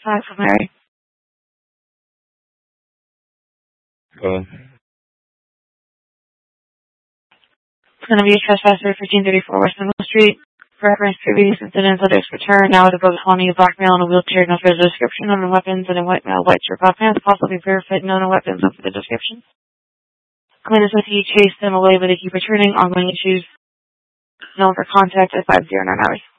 5 for Mary. Go ahead. It's going to be a trespasser, 1534 West Middle Street. For reference, previous incidents, others return. Now with a bogus homie, a black male in a wheelchair, no further description, known weapons, and a white male, white shirt, black pants, possibly barefoot, known weapons, up for the description. Claimants with he chased them away, but they keep returning. Ongoing issues known for contact at 5099 hours.